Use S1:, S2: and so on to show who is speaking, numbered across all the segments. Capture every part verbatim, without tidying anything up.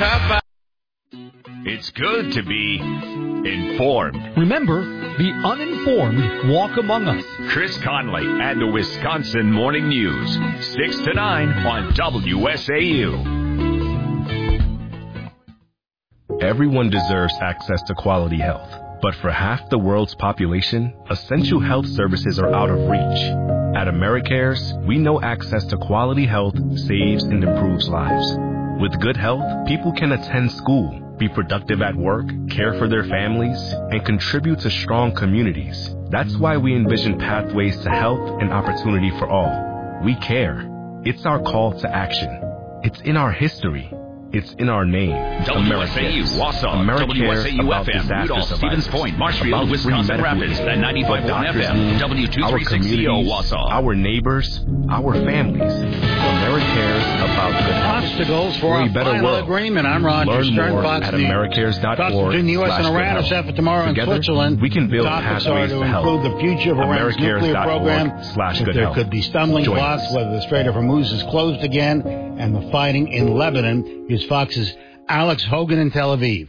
S1: It's good to be informed.
S2: Remember, the uninformed walk among us.
S1: Chris Conley and the Wisconsin Morning News, six to nine on W S A U.
S3: Everyone deserves access to quality health. But for half the world's population, essential health services are out of reach. At AmeriCares, we know access to quality health saves and improves lives. With good health, people can attend school, be productive at work, care for their families, and contribute to strong communities. That's why we envision pathways to health and opportunity for all. We care. It's our call to action. It's in our history. It's in our name.
S1: W S A U, Wausau, W S A U F M, Rudolph, Stevens Point, Marshfield, Wisconsin Rapids, and ninety-five point one F M, W two thirty-six O, Wausau.
S3: Our neighbors, our families. AmeriCares about good health.
S4: Obstacles for a, a final world. Agreement. I'm Roger
S3: Learn
S4: Stern,
S3: more
S4: Fox
S3: at
S4: News.
S3: Americares dot org.
S4: Talks between the U S and Iran are set for tomorrow
S3: Together,
S4: in Switzerland.
S3: We can build
S4: Topics
S3: pathways
S4: are to
S3: to health.
S4: include the future of Iran's nuclear program.
S3: Slash
S4: if
S3: good
S4: there
S3: health.
S4: could be stumbling
S3: Join
S4: blocks,
S3: us.
S4: whether the Strait of Hormuz is closed again, and the fighting in Lebanon. Here's Fox's Alex Hogan in Tel Aviv.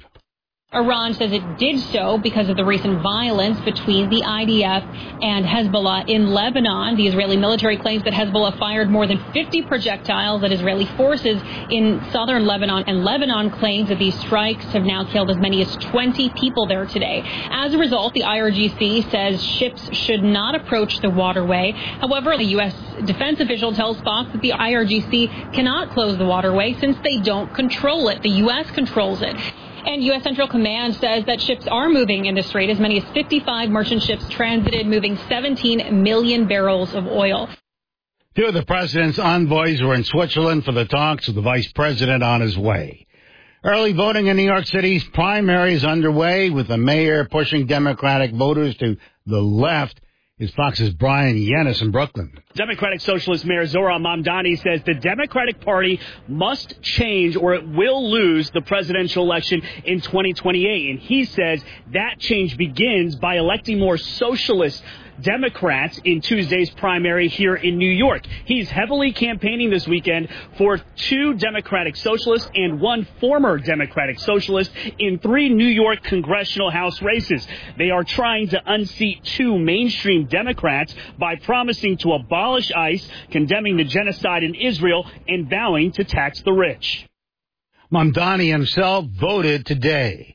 S5: Iran says it did so because of the recent violence between the I D F and Hezbollah in Lebanon. The Israeli military claims that Hezbollah fired more than fifty projectiles at Israeli forces in southern Lebanon, and Lebanon claims that these strikes have now killed as many as twenty people there today. As a result, the I R G C says ships should not approach the waterway. However, the U S defense official tells Fox that the I R G C cannot close the waterway since they don't control it. The U S controls it. And U S Central Command says that ships are moving in the strait. As many as fifty-five merchant ships transited, moving seventeen million barrels of oil.
S4: Two of the president's envoys were in Switzerland for the talks with the vice president on his way. Early voting in New York City's primary is underway, with the mayor pushing Democratic voters to the left. Is Fox's Brian Yennis in Brooklyn.
S6: Democratic Socialist Mayor Zohran Mamdani says the Democratic Party must change or it will lose the presidential election in twenty twenty-eight. And he says that change begins by electing more socialist Democrats in Tuesday's primary here in New York. He's heavily campaigning this weekend for two Democratic Socialists and one former Democratic Socialist in three New York congressional House races. They are trying to unseat two mainstream Democrats by promising to abolish ICE, condemning the genocide in Israel, and vowing to tax the rich.
S4: Mamdani himself voted today.